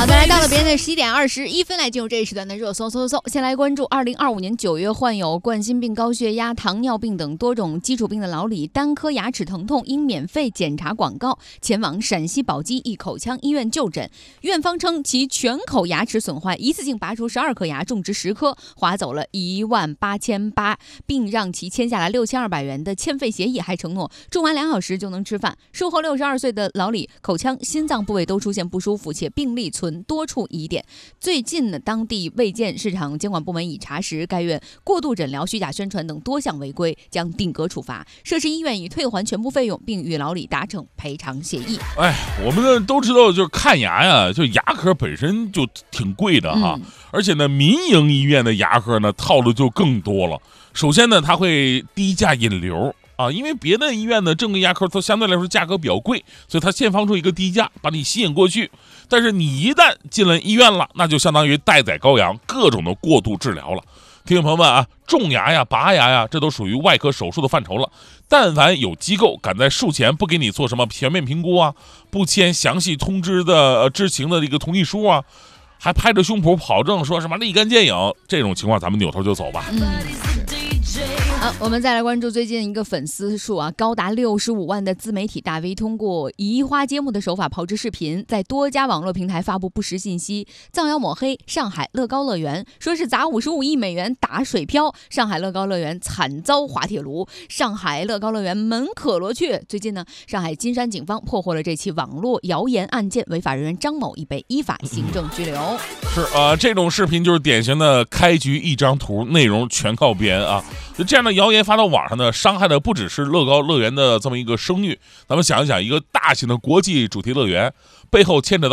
好的，来到了别人的11:21，来进入这一时段的热搜。先来关注2025年9月患有冠心病、高血压、糖尿病等多种基础病的老李，单颗牙齿疼痛，因免费检查广告前往陕西宝鸡一口腔医院就诊。院方称其全口牙齿损坏，一次性拔出12颗牙，种植10颗，划走了18800，并让其签下了6200元的欠费协议，还承诺种完2小时就能吃饭。术后62岁的老李，口腔、心脏部位都出现不舒服，且病历存多处疑点。最近呢，当地卫健市场监管部门已查实该院过度诊疗、虚假宣传等多项违规，将定格处罚。涉事医院已退还全部费用，并与老李达成赔偿协议。 我们呢都知道，就是看牙呀，就牙科本身就挺贵的哈，而且呢，民营医院的牙科呢套路就更多了。首先呢，它会低价引流。因为别的医院的正规牙科都相对来说价格比较贵，所以他先放出一个低价把你吸引过去。但是你一旦进了医院了，那就相当于待宰羔羊，各种的过度治疗了。听众朋友们啊，种牙呀、拔牙呀，这都属于外科手术的范畴了。但凡有机构敢在术前不给你做什么全面评估啊，不签详细通知的知情的这个同意书啊，还拍着胸脯保证说什么立竿见影，这种情况咱们扭头就走吧。 我们再来关注最近一个粉丝数高达65万的自媒体大 V， 通过移花接木的手法炮制视频，在多家网络平台发布不实信息，造谣抹黑上海乐高乐园，说是砸55亿美元打水漂，上海乐高乐园惨遭滑铁卢，上海乐高乐园门可罗雀。最近呢，上海金山警方破获了这起网络谣言案件，违法人员张某已被依法行政拘留。 这种视频就是典型的开局一张图，内容全靠编啊。就这样的谣言发到网上呢，伤害的不只是乐高乐园的这么一个声誉。咱们想一想，一个大型的国际主题乐园背后牵扯到